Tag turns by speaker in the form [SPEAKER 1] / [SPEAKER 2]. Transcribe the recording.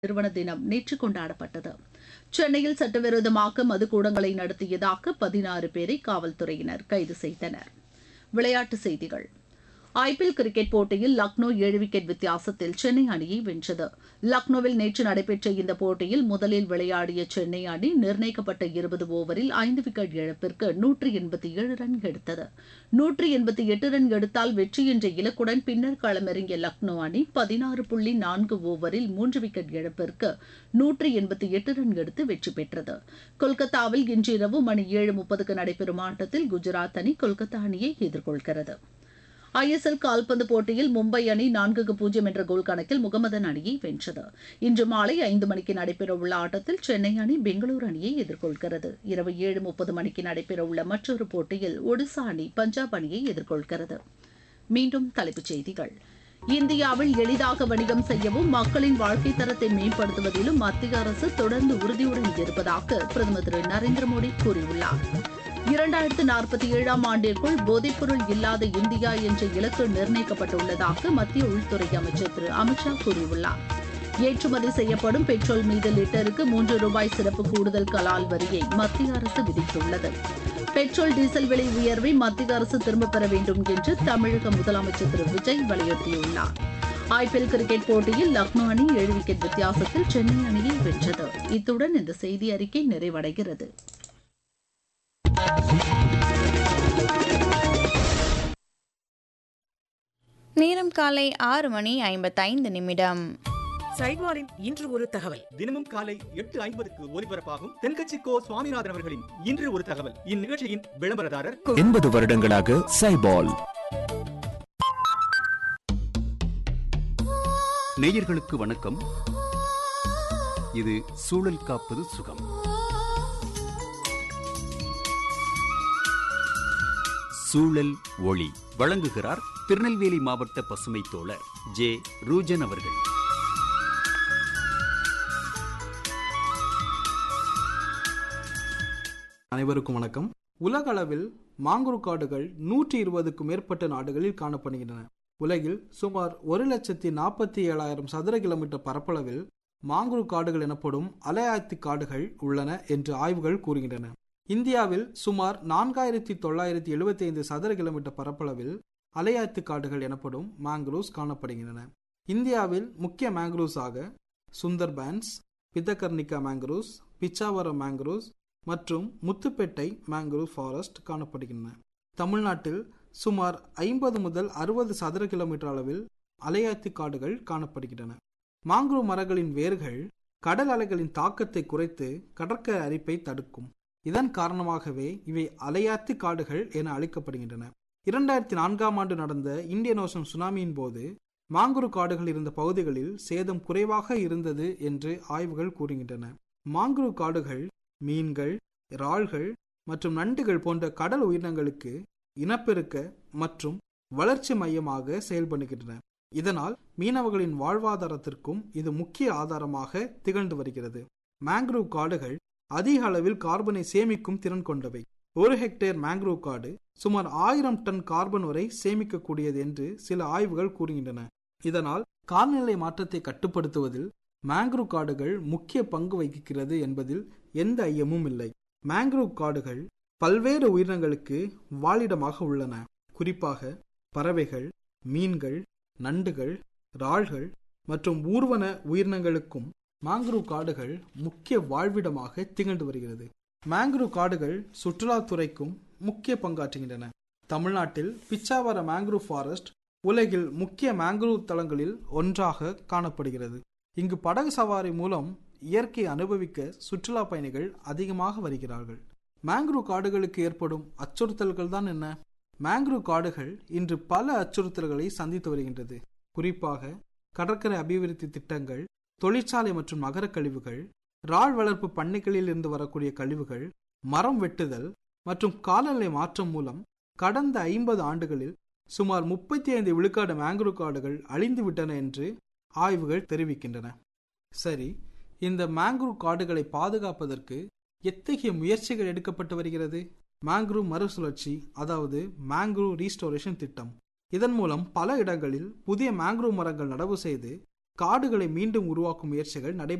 [SPEAKER 1] நிறுவன தினம் நேற்று கொண்டாடப்பட்டது. சென்னையில் சட்டவிரோதமாக மதுக்கூடங்களை நடத்தியதாக 16 பேரை காவல்துறையினர் கைது செய்தனர். விளையாட்டுச் செய்திகள். ஐபிஎல் கிரிக்கெட் போட்டியில் லக்னோ 7 விக்கெட் வித்தியாசத்தில் சென்னை அணியை வென்றது. லக்னோவில் நேற்று நடைபெற்ற இந்த போட்டியில் முதலில் விளையாடிய சென்னை அணி நிர்ணயிக்கப்பட்ட 20 ஓவரில் 5 விக்கெட் இழப்பிற்கு 187 ரன் எடுத்தது. 188 ரன் எடுத்தால் வெற்றி என்ற இலக்குடன் பின்னர் களமிறங்கிய லக்னோ அணி 16.4 ஓவரில் 3 விக்கெட் இழப்பிற்கு 188 ரன் எடுத்து வெற்றி பெற்றது. கொல்கத்தாவில் இன்று இரவு மணி 7:30க்கு நடைபெறும் ஆட்டத்தில் குஜராத் அணி கொல்கத்தா அணியை எதிர்கொள்கிறது. ஐஎஸ்எல் கால்பந்து போட்டியில் மும்பை அணி 4-0 என்ற கோல் கணக்கில் முகமதன் அணியை வென்றது. இன்று மாலை 5 மணிக்கு நடைபெறவுள்ள ஆட்டத்தில் சென்னை அணி பெங்களூரு அணியை எதிர்கொள்கிறது. இரவு 7:30 மணிக்கு நடைபெறவுள்ள மற்றொரு போட்டியில் ஒடிசா அணி பஞ்சாப் அணியை எதிர்கொள்கிறது. மீண்டும் தலைப்புச் செய்திகள். இந்தியாவில் எளிதாக வணிகம் செய்யவும் மக்களின் வாழ்க்கை தரத்தை மேம்படுத்துவதிலும் மத்திய அரசு தொடர்ந்து உறுதியுடன் இருப்பதாக பிரதமர் திரு நரேந்திர மோடி கூறியுள்ளார். 2047ஆம் ஆண்டிற்குள் போதைப்பொருள் இல்லாத இந்தியா என்ற இலக்கு நிர்ணயிக்கப்பட்டுள்ளதாக மத்திய உள்துறை அமைச்சர் திரு அமித்ஷா கூறியுள்ளார். ஏற்றுமதி செய்யப்படும் பெட்ரோல் மீது லிட்டருக்கு ₹3 சிறப்பு கூடுதல் கலால் வரியை மத்திய அரசு விதித்துள்ளது. பெட்ரோல் டீசல் விலை உயர்வை மத்திய அரசு திரும்பப் பெற வேண்டும் என்று தமிழக முதலமைச்சர் திரு விஜய் வலியுறுத்தியுள்ளார். ஐபிஎல் கிரிக்கெட் போட்டியில் லக்னோ அணி 7 விக்கெட் வித்தியாசத்தில் சென்னை அணியை வென்றது. இத்துடன் இந்த செய்தி அறிக்கை நிறைவடைகிறது.
[SPEAKER 2] நேரம் காலை 6:55.
[SPEAKER 3] சைட்வாரின் இன்று ஒரு தகவல்.
[SPEAKER 4] தினமும் காலை 8:50க்கு ஒலிபரப்பாகும் தென்கட்சி கோ சுவாமிநாதன் அவர்களின் இன்று ஒரு தகவல். இந்நிகழ்ச்சியின் விளம்பரதாரர்
[SPEAKER 5] 80 வருடங்களாக சைபால். நேயர்களுக்கு வணக்கம். இது சூழல் காப்பது சுகம். சூழல் ஒளி வழங்குகிறார் திருநெல்வேலி மாவட்ட பசுமை தோழர் ஜே. ரூஜன் அவர்கள்.
[SPEAKER 6] அனைவருக்கும் வணக்கம். உலக அளவில் மாங்குரு காடுகள் 120க்கும் மேற்பட்ட நாடுகளில் காணப்படுகின்றன. உலகில் சுமார் 1,47,000 சதுர கிலோமீட்டர் பரப்பளவில் மாங்குரு காடுகள் எனப்படும் அலையாத்தி காடுகள் உள்ளன என்று ஆய்வுகள் கூறுகின்றன. இந்தியாவில் சுமார் 4,975 சதுர கிலோமீட்டர் பரப்பளவில் அலையாத்தி காடுகள் எனப்படும் மேங்க்ரோவ்ஸ் காணப்படுகின்றன. இந்தியாவில் முக்கிய மேங்க்ரோவ்ஸ் ஆக சுந்தர்பான்ஸ், பித்தகர்ணிகா மேங்க்ரோவ்ஸ், பிச்சாவரம் மேங்க்ரோவ்ஸ் மற்றும் முத்துப்பேட்டை மேங்க்ரோவ் ஃபாரஸ்ட் காணப்படுகின்றன. தமிழ்நாட்டில் சுமார் 50 முதல் 60 சதுர கிலோமீட்டர் அளவில் அலையாத்தி காடுகள் காணப்படுகின்றன. மாங்குரோவ் மரங்களின் வேர்கள் கடல் அலைகளின் தாக்கத்தை குறைத்து கடற்கரை அரிப்பை தடுக்கும். இதன் காரணமாகவே இவை அலையாத்தி காடுகள் என அழைக்கப்படுகின்றன. 2004ஆம் ஆண்டு நடந்த இந்தியன் ஓஷன் சுனாமியின் போது மாங்குரோவ் காடுகள் இருந்த பகுதிகளில் சேதம் குறைவாக இருந்தது என்று ஆய்வுகள் கூறுகின்றன. மாங்குரோவ் காடுகள் மீன்கள், இறால்கள் மற்றும் நண்டுகள் போன்ற கடல் உயிரினங்களுக்கு இனப்பெருக்க மற்றும் வளர்ச்சி மையமாக செயல்படுகின்றன. இதனால் மீனவர்களின் வாழ்வாதாரத்திற்கும் இது முக்கிய ஆதாரமாக திகழ்ந்து வருகிறது. மேங்க்ரோவ் காடுகள் அதிக அளவில் கார்பனை சேமிக்கும் திறன் கொண்டவை. 1 ஹெக்டேர் மேங்க்ரோவ் காடு சுமார் 1000 டன் கார்பன் வரை சேமிக்கக்கூடியது என்று சில ஆய்வுகள் கூறுகின்றன. இதனால் காலநிலை மாற்றத்தை கட்டுப்படுத்துவதில் மேங்க்ரோவ் காடுகள் முக்கிய பங்கு வகிக்கிறது என்பதில் எந்த ஐயமும் இல்லை. மேங்க்ரோவ் காடுகள் பல்வேறு உயிரினங்களுக்கு வாழிடமாக உள்ளன. குறிப்பாக பறவைகள், மீன்கள், நண்டுகள், இறால்கள் மற்றும் ஊர்வன உயிரினங்களுக்கும் மேங்க்ரோவ் காடுகள் முக்கிய வாழ்விடமாக திகழ்ந்து வருகிறது. மேங்க்ரோவ் காடுகள் சுற்றுலாத்துறைக்கும் முக்கிய பங்காற்றுகின்றன. தமிழ்நாட்டில் பிச்சாவரம் மேங்க்ரோவ் ஃபாரஸ்ட் உலகில் முக்கிய மேங்க்ரோவ் தளங்களில் ஒன்றாக காணப்படுகிறது. இங்கு படகு சவாரி மூலம் இயற்கை அனுபவிக்க சுற்றுலா பயணிகள் அதிகமாக வருகிறார்கள். மேங்க்ரோவ் காடுகளுக்கு ஏற்படும் அச்சுறுத்தல்கள் தான் என்ன? மேங்க்ரோவ் காடுகள் இன்று பல அச்சுறுத்தல்களை சந்தித்து வருகின்றது. குறிப்பாக கடற்கரை அபிவிருத்தி திட்டங்கள், தொழிற்சாலை மற்றும் நகர கழிவுகள், இறால் வளர்ப்பு பண்ணைகளில் இருந்து வரக்கூடிய கழிவுகள், மரம் வெட்டுதல் மற்றும் காலநிலை மாற்றம் மூலம் கடந்த 50 ஆண்டுகளில் சுமார் 35 விழுக்காடு மேங்க்ரோவ் காடுகள் அழிந்து விட்டன என்று ஆய்வுகள் தெரிவிக்கின்றன. சரி, இந்த மேங்க்ரோவ் காடுகளை பாதுகாப்பதற்கு எத்தகைய முயற்சிகள் எடுக்கப்பட்டு வருகிறது? மேங்க்ரோவ் மறுசுழற்சி, அதாவது மேங்க்ரோவ் ரீஸ்டோரேஷன் திட்டம். இதன் மூலம் பல இடங்களில் புதிய மேங்க்ரோவ் மரங்கள் நடவு செய்து காடுகளை மீண்டும் உருவாக்கும் முயற்சிகள் நடைபெற்று